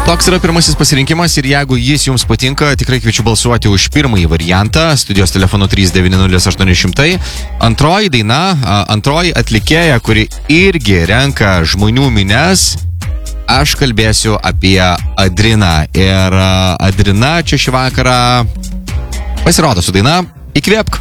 Toks yra pirmasis pasirinkimas ir jeigu jis jums patinka, tikrai kviečiu balsuoti už pirmąjį variantą. Studijos telefonu 390 800. Antroji daina, antroji atlikėja, kuri irgi renka žmonių minias. Aš kalbėsiu apie Adriną. Ir Adrina čia šį vakarą pasirodo su daina Įkvėpk.